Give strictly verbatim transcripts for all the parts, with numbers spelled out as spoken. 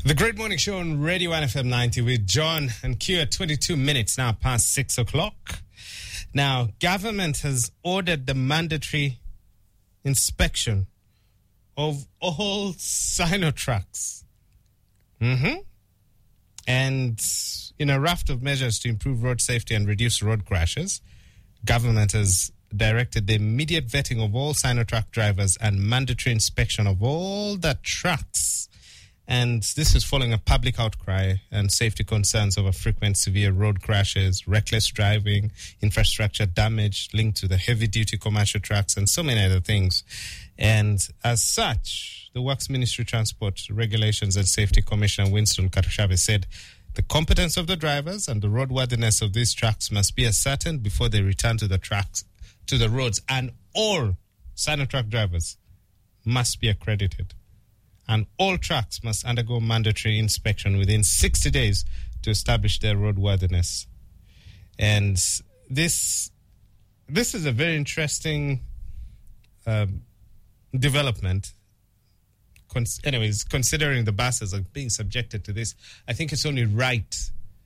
The Great Morning Show on Radio one F M ninety with John and Q at twenty-two minutes now past six o'clock. Now, government has ordered the mandatory inspection of all Sinotraks. Mm-hmm. And in a raft of measures to improve road safety and reduce road crashes, government has directed the immediate vetting of all Sinotrak drivers and mandatory inspection of all the trucks. And this is following a public outcry and safety concerns over frequent severe road crashes, reckless driving, infrastructure damage linked to the heavy-duty commercial trucks, and so many other things. And as such, the Works Ministry Transport Regulations and Safety Commissioner Winston Katushabe said the competence of the drivers and the roadworthiness of these trucks must be ascertained before they return to the tracks, to the roads, and all Sinotrak drivers must be accredited. And all trucks must undergo mandatory inspection within sixty days to establish their roadworthiness. And this this is a very interesting um, development. Con- anyways, considering the buses are being subjected to this, I think it's only right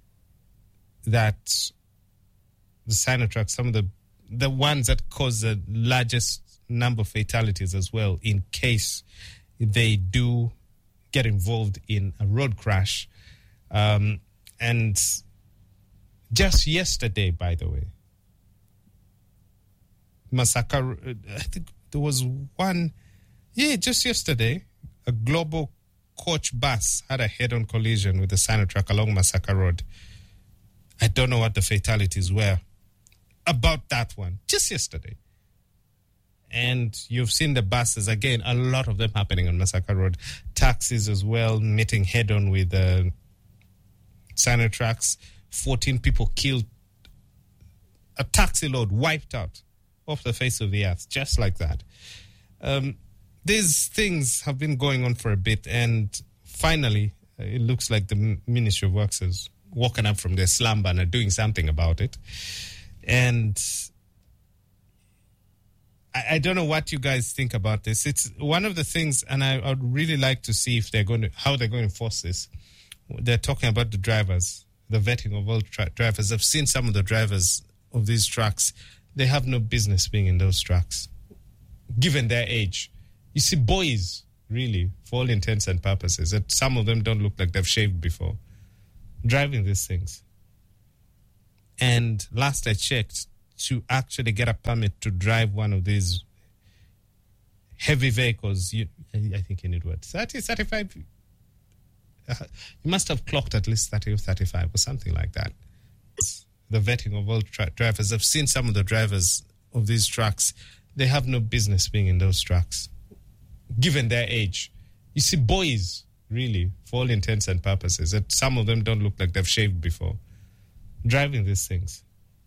that the Sinotrak, some of the the ones that cause the largest number of fatalities as well, in case they do get involved in a road crash. Um, and just yesterday, by the way, Masaka, I think there was one, yeah, just yesterday, a global coach bus had a head-on collision with the Sinotrak along Masaka Road. I don't know what the fatalities were about that one, just yesterday. And you've seen the buses, again, a lot of them happening on Masaka Road. Taxis as well, meeting head-on with uh, Sinotraks. fourteen people killed. A taxi load wiped out off the face of the earth, just like that. Um, these things have been going on for a bit, and finally, uh, it looks like the Ministry of Works has woken up from their slumber and are doing something about it. And I don't know what you guys think about this. It's one of the things, and I would really like to see if they're going to, how they're going to enforce this. They're talking about the drivers, the vetting of all tra- drivers. I've seen some of the drivers of these trucks. They have no business being in those trucks, given their age. You see, boys, really, for all intents and purposes, that some of them don't look like they've shaved before, driving these things. And last I checked, to actually get a permit to drive one of these heavy vehicles, you, I think you need what, thirty, thirty-five? Uh, you must have clocked at least thirty or thirty-five or something like that. The vetting of all tra- drivers. I've seen some of the drivers of these trucks. They have no business being in those trucks, given their age. You see, boys, really, for all intents and purposes, that some of them don't look like they've shaved before, driving these things.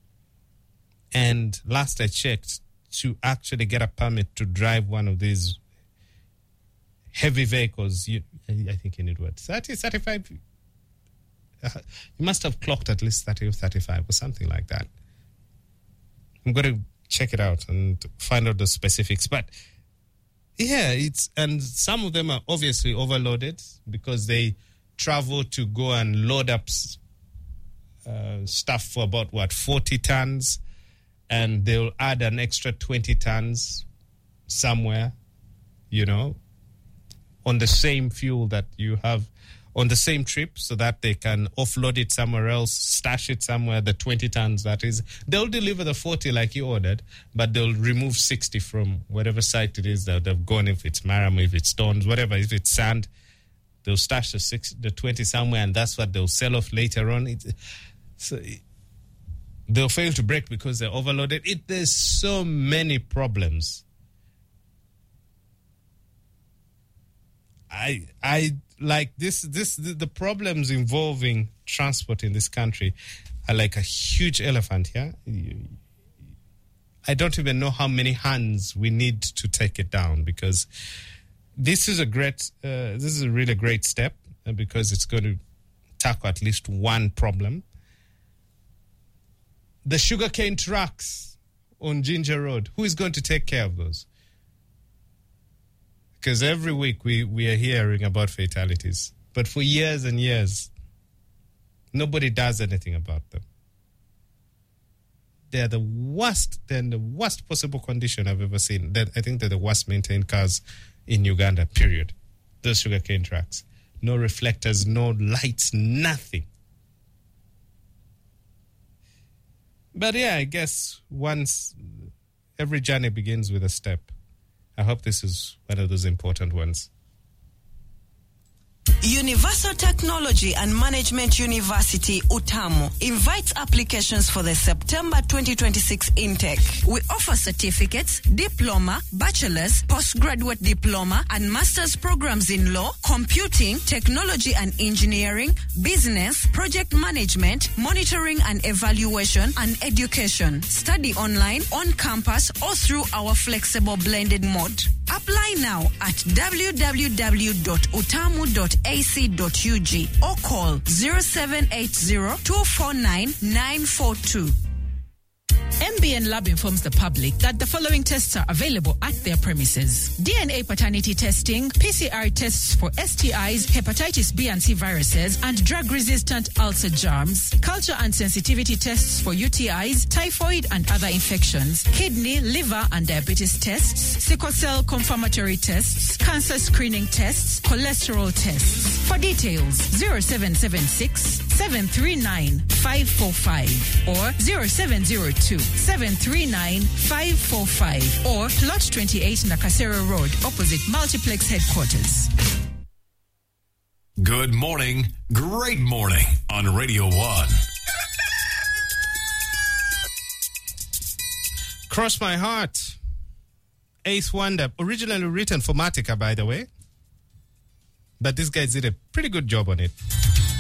And last I checked, to actually get a permit to drive one of these heavy vehicles, you, I think you need what, thirty, thirty-five? Uh, you must have clocked at least thirty or thirty-five or something like that. I'm going to check it out and find out the specifics. But yeah, it's, and some of them are obviously overloaded because they travel to go and load up uh, stuff for about, what, forty tons. And they'll add an extra twenty tons somewhere, you know, on the same fuel that you have on the same trip, so that they can offload it somewhere else, stash it somewhere, the twenty tons that is. They'll deliver the forty like you ordered, but they'll remove sixty from whatever site it is that they've gone, if it's Marama, if it's stones, whatever, if it's sand. They'll stash the, six, the twenty somewhere, and that's what they'll sell off later on. It, so... It, they'll fail to brake because they're overloaded. It, there's so many problems. I I like this this the, the problems involving transport in this country are like a huge elephant here. I don't even know how many hands we need to take it down, because this is a great uh, this is a really great step, because it's going to tackle at least one problem. The sugarcane trucks on Ginger Road, who is going to take care of those? Because every week we, we are hearing about fatalities. But for years and years, nobody does anything about them. They're the worst, they're in the worst possible condition I've ever seen. They're, I think they're the worst maintained cars in Uganda, period. Those sugarcane tracks. No reflectors, no lights, nothing. But yeah, I guess once every journey begins with a step. I hope this is one of those important ones. Universal Technology and Management University, UTAMU, invites applications for the September twenty twenty-six intake. We offer certificates, diploma, bachelor's, postgraduate diploma, and master's programs in law, computing, technology and engineering, business, project management, monitoring and evaluation, and education. Study online, on campus, or through our flexible blended mode. Apply now at w w w dot utamu dot a c dot u g or call zero seven eight zero, two four nine, nine four two. M B N Lab informs the public that the following tests are available at their premises: D N A paternity testing, P C R tests for S T Is, hepatitis B and C viruses, and drug-resistant ulcer germs, culture and sensitivity tests for U T Is, typhoid and other infections, kidney, liver and diabetes tests, sickle cell confirmatory tests, cancer screening tests, cholesterol tests. For details, zero seven seven six, seven three nine, five four five or zero seven zero two, seven three nine, five four five or Plot twenty-eight Nakasero Road, opposite Multiplex Headquarters. Good morning, great morning on Radio one. Cross My Heart. Ace Wonder, originally written for Matika, by the way. But these guys did a pretty good job on it.